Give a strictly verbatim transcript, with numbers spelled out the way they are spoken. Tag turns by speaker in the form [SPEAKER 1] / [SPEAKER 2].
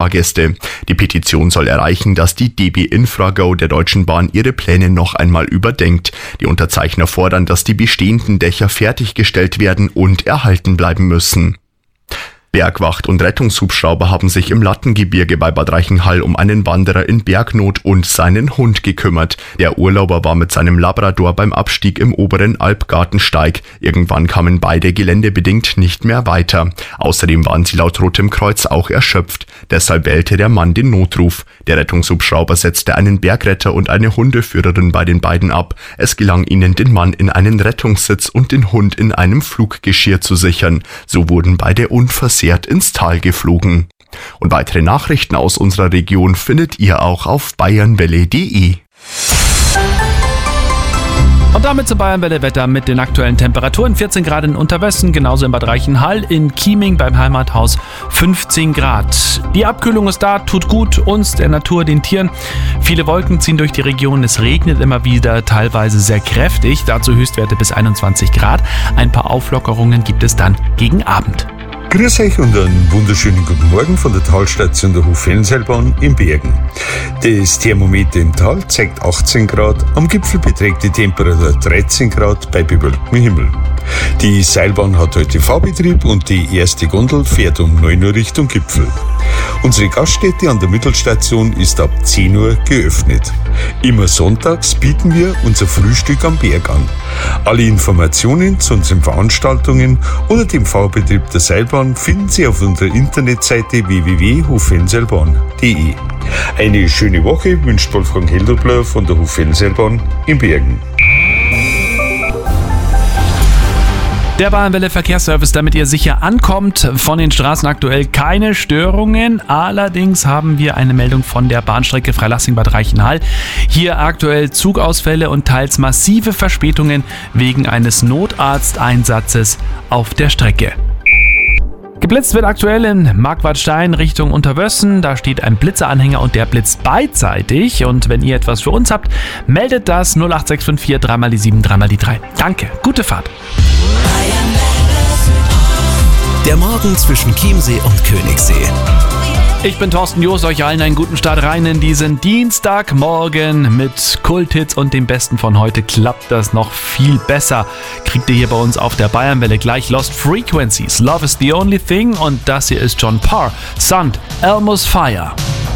[SPEAKER 1] Fahrgäste. Die Petition soll erreichen, dass die D B Infrago der Deutschen Bahn ihre Pläne noch einmal überdenkt. Die Unterzeichner fordern, dass die bestehenden Dächer fertiggestellt werden und erhalten bleiben müssen. Bergwacht und Rettungshubschrauber haben sich im Lattengebirge bei Bad Reichenhall um einen Wanderer in Bergnot und seinen Hund gekümmert. Der Urlauber war mit seinem Labrador beim Abstieg im oberen Alpgartensteig. Irgendwann kamen beide geländebedingt nicht mehr weiter. Außerdem waren sie laut Rotem Kreuz auch erschöpft. Deshalb wählte der Mann den Notruf. Der Rettungshubschrauber setzte einen Bergretter und eine Hundeführerin bei den beiden ab. Es gelang ihnen, den Mann in einen Rettungssitz und den Hund in einem Fluggeschirr zu sichern. So wurden beide unversehrt ins Tal geflogen. Und weitere Nachrichten aus unserer Region findet ihr auch auf bayernwelle punkt de.
[SPEAKER 2] Und damit zu Bayernwelle Wetter mit den aktuellen Temperaturen. vierzehn Grad in Unterwössen, genauso in Bad Reichenhall, in Chieming beim Heimathaus fünfzehn Grad. Die Abkühlung ist da, tut gut uns, der Natur, den Tieren. Viele Wolken ziehen durch die Region, es regnet immer wieder, teilweise sehr kräftig, dazu Höchstwerte bis einundzwanzig Grad. Ein paar Auflockerungen gibt es dann gegen Abend.
[SPEAKER 3] Grüß euch und einen wunderschönen guten Morgen von der Talstation der Hochfeldenseilbahn in Bergen. Das Thermometer im Tal zeigt achtzehn Grad, am Gipfel beträgt die Temperatur dreizehn Grad bei bewölktem Himmel. Die Seilbahn hat heute Fahrbetrieb und die erste Gondel fährt um neun Uhr Richtung Gipfel. Unsere Gaststätte an der Mittelstation ist ab zehn Uhr geöffnet. Immer sonntags bieten wir unser Frühstück am Berg an. Alle Informationen zu unseren Veranstaltungen oder dem Fahrbetrieb der Seilbahn finden Sie auf unserer Internetseite w w w punkt hochfeldenseilbahn punkt de. Eine schöne Woche wünscht Wolfgang Heldobler von der Hochfeldenseilbahn in Bergen.
[SPEAKER 2] Der Bayernwelle Verkehrsservice, damit ihr sicher ankommt. Von den Straßen aktuell keine Störungen. Allerdings haben wir eine Meldung von der Bahnstrecke Freilassing-Bad Reichenhall. Hier aktuell Zugausfälle und teils massive Verspätungen wegen eines Notarzteinsatzes auf der Strecke. Geblitzt wird aktuell in Marquardstein Richtung Unterwössen. Da steht ein Blitzeranhänger und der blitzt beidseitig. Und wenn ihr etwas für uns habt, meldet das null acht sechs fünf vier drei mal die sieben, drei mal die drei. Danke, gute Fahrt.
[SPEAKER 4] Der Morgen zwischen Chiemsee und Königssee.
[SPEAKER 2] Ich bin Thorsten Joos, euch allen einen guten Start rein in diesen Dienstagmorgen mit Kulthits und dem Besten von heute. Klappt das noch viel besser. Kriegt ihr hier bei uns auf der Bayernwelle gleich Lost Frequencies. Love is the only thing und das hier ist John Parr. Sand, Elmo's Fire.